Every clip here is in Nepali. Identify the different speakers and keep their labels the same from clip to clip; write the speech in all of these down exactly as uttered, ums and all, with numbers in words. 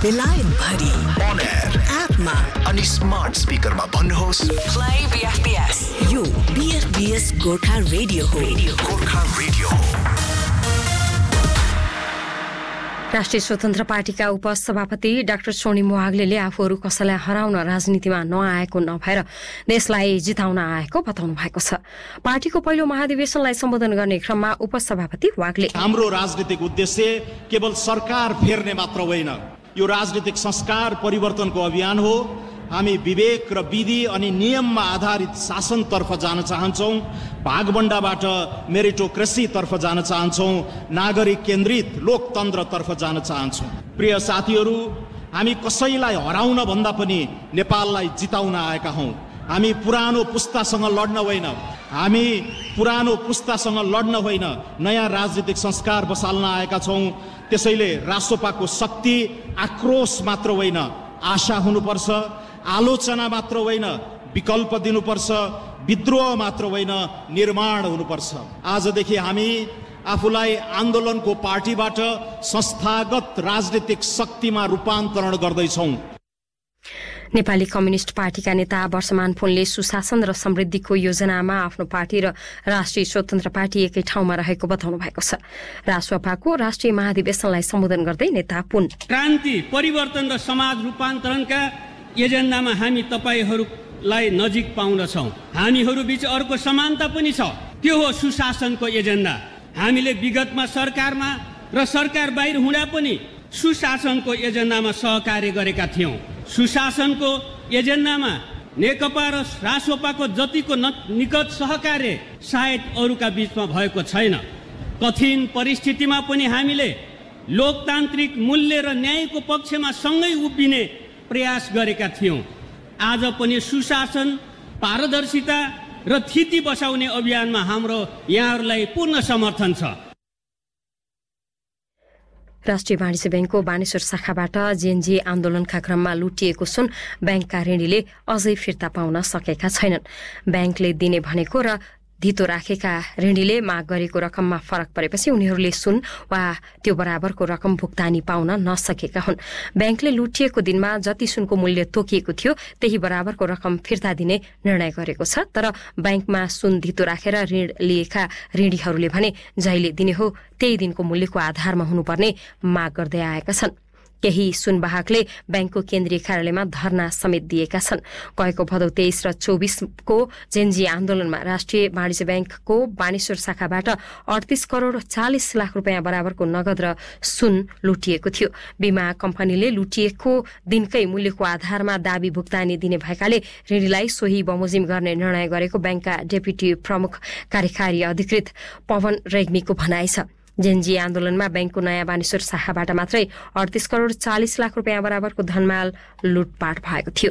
Speaker 1: बेलायत भरि
Speaker 2: on air
Speaker 1: एपमा
Speaker 2: अनि स्मार्ट स्पिकरमा भन्नुहोस्
Speaker 1: प्ले बीएफबीएस। यो बीएफबीएस गोर्खा रेडियो हो।
Speaker 2: गोर्खा रेडियो।
Speaker 3: राष्ट्रिय स्वतन्त्र पार्टीका उपसभापति डाक्टर स्वर्णिम वाग्लेले आफूहरू कसैलाई हराउन राजनीतिमा नआएको नभएर देशलाई जिताउन आएको बताउनु भएको छ। पार्टीको पहिलो महाधिवेशनलाई सम्बोधन गर्ने क्रममा उपसभापति वाग्ले
Speaker 4: हाम्रो राजनीतिक उद्देश्य केवल सरकार फेर्ने मात्र होइन, यो राजनीतिक संस्कार परिवर्तनको अभियान हो। हामी विवेक र विधि अनि नियममा आधारित शासनतर्फ जान चाहन्छौँ, भागबण्डाबाट मेरिटोक्रेसीतर्फ जान चाहन्छौँ, नागरिक केन्द्रित लोकतन्त्रतर्फ जान चाहन्छौँ। प्रिय साथीहरू, हामी कसैलाई हराउन भन्दा पनि नेपाललाई जिताउन आएका हौँ। हामी पुरानो पुस्तासँग लड्न होइन, हामी पुरानो पुस्तासँग लड्न होइन, नयाँ राजनीतिक संस्कार बसाल्न आएका छौँ। त्यसैले रासोपाको शक्ति आक्रोश मात्र होइन, आशा हुनुपर्छ, आलोचना मात्र होइन, विकल्प दिनुपर्छ, विद्रोह मात्र होइन, निर्माण हुनुपर्छ। आजदेखि हामी आफूलाई आन्दोलनको पार्टीबाट संस्थागत राजनीतिक शक्तिमा रूपान्तरण गर्दैछौँ।
Speaker 3: नेपाली कम्युनिस्ट पार्टीका नेता वर्षमान पुनले सुशासन र समृद्धिको योजनामा आफ्नो पार्टी र राष्ट्रिय स्वतन्त्र पार्टी एकै ठाउँमा रहेको बताउनु भएको छ। रासोपाको राष्ट्रिय महाधिवेशनलाई सम्बोधन गर्दै नेता पुन
Speaker 5: क्रान्ति, परिवर्तन र समाज रूपान्तरणका एजेन्डामा हामी तपाईहरूलाई नजिक पाउँदछौँ। हामीहरू बीच अर्को समानता पनि छ, त्यो हो सुशासनको एजेन्डा। हामीले विगतमा सरकारमा र सरकार बाहिर हुँदा पनि सुशासनको एजेन्डामा सहकार्य गरेका थियौँ। सुशासनको एजेन्डामा नेकपा र रासोपाको जतिको निकट सहकार्य सायद अरूका बीचमा भएको छैन। कठिन परिस्थितिमा पनि हामीले लोकतान्त्रिक मूल्य र न्यायको पक्षमा सँगै उभिने प्रयास गरेका थियौँ। आज पनि सुशासन, पारदर्शिता र थिति बसाउने अभियानमा हाम्रो यहाँहरूलाई पूर्ण समर्थन छ।
Speaker 3: राष्ट्रिय वाणिज्य ब्याङ्कको बानेश्वर शाखाबाट जेएनजी आन्दोलनका क्रममा लुटिएको सुन ब्याङ्कका ऋणीले अझै फिर्ता पाउन सकेका छैनन्। ब्याङ्कले दिने भनेको र धितो राखेका ऋणीले माग गरेको रकममा फरक परेपछि उनीहरूले सुन वा त्यो बराबरको रकम भुक्तानी पाउन नसकेका हुन्। ब्याङ्कले लुटिएको दिनमा जति सुनको मूल्य तोकिएको थियो त्यही बराबरको रकम फिर्ता दिने निर्णय गरेको छ। तर ब्याङ्कमा सुन धितो राखेर ऋण लिएका ऋणीहरूले भने जहिले दिने हो त्यही दिनको मूल्यको आधारमा हुनुपर्ने माग गर्दै आएका छन्। केही सुनवाहकले ब्याङ्कको केन्द्रीय कार्यालयमा धरना समेत दिएका छन्। गएको भदौ तेइस र चौबिसको जेएनजी आन्दोलनमा राष्ट्रिय वाणिज्य ब्याङ्कको बानेश्वर शाखाबाट अडतिस करोड़ चालिस लाख रुपियाँ बराबरको नगद र सुन लुटिएको थियो। बीमा कम्पनीले लुटिएको दिनकै मूल्यको आधारमा दाबी भुक्तानी दिने भएकाले ऋणीलाई सोही बमोजिम गर्ने निर्णय गरेको ब्याङ्कका डेपुटी प्रमुख कार्यकारी अधिकृत पवन रेग्मीको भनाइ छ। जेएनजी आन्दोलनमा ब्याङ्कको नयाँ बानेश्वर शाखाबाट मात्रै अडतिस करोड़ चालिस लाख रुपियाँ बराबरको धनमाल लुटपाट भएको थियो।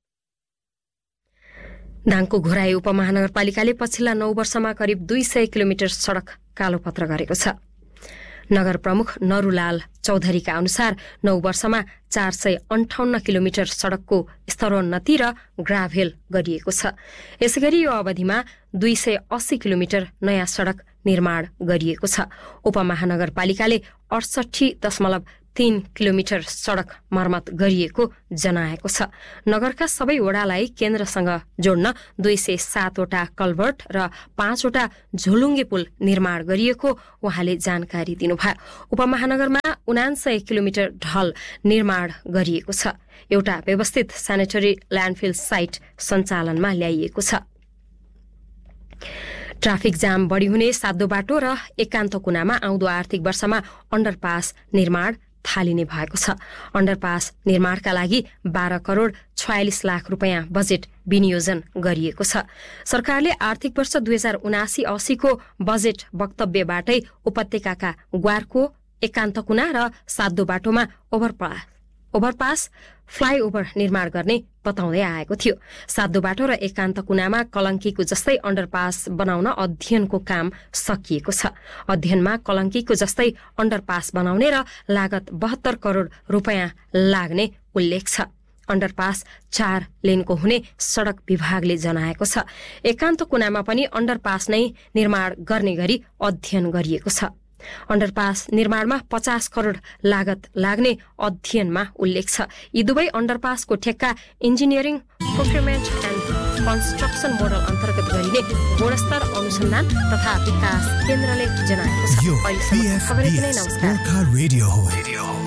Speaker 3: दाङको घोराई उपमहानगरपालिकाले पछिल्ला नौ वर्षमा करिब दुई सय किलोमिटर सड़क कालोपत्र गरेको छ। नगर प्रमुख नरूलाल चौधरीका अनुसार नौ वर्षमा चार सय अन्ठाउन्न किलोमिटर सड़कको स्तरोन्नति र ग्राभेल गरिएको छ। यसैगरी यो अवधिमा दुई सय अस्सी किलोमिटर नयाँ सड़क निर्माण गरिएको छ। उपमहानगरपालिकाले अडसठी दशमलव तीन किलोमिटर सड़क मर्मत गरिएको जनाएको छ। नगरका सबै वडालाई केन्द्रसँग जोड्न दुई सय सातवटा कल्भर्ट र पाँचवटा झोलुङ्गे पुल निर्माण गरिएको उहाँले जानकारी दिनुभयो। उपमहानगरमा उनान्सय किलोमिटर ढल निर्माण गरिएको छ। एउटा व्यवस्थित सेनेटरी ल्यान्डफिल साइट सञ्चालनमा ल्याइएको छ। ट्राफिक जाम बढ़ी हुने सातो बाटो र एकान्त कुनामा आउँदो आर्थिक वर्षमा अण्डरपास निर्माण थालिने भएको छ। अण्डरपास निर्माणका लागि बाह्र करोड़ छयालिस लाख रुपियाँ बजेट विनियोजन गरिएको छ। सरकारले आर्थिक वर्ष दुई हजार उनासी अस्सीको बजेट वक्तव्यबाटै उपत्यकाका ग्वारको एकान्त कुना र सातो बाटोमा ओभरपास ओभरपास फ्लाइओभर निर्माण गर्ने बताउँदै आएको थियो। सातो बाटो र एकान्त कुनामा कलंकीको जस्तै अण्डरपास बनाउन अध्ययनको काम सकिएको छ। अध्ययनमा कलंकीको जस्तै अण्डरपास बनाउने र लागत बहत्तर करोड़ रुपियाँ लाग्ने उल्लेख छ। अण्डरपास चार लेनको हुने सड़क विभागले जनाएको छ। एकान्त कुनामा पनि अण्डरपास नै निर्माण गर्ने गरी अध्ययन गरिएको छ। अन्डरपास निर्माणमा पचास करोड लागत लाग्ने अध्ययनमा उल्लेख छ। यी दुवै अन्डरपासको ठेक्का engineering procurement and construction model अन्तर्गत गरिने गुणस्तर अनुसन्धान तथा विकास केन्द्रले जनाएको छ।
Speaker 2: यो B F B S Gorkha radio हो।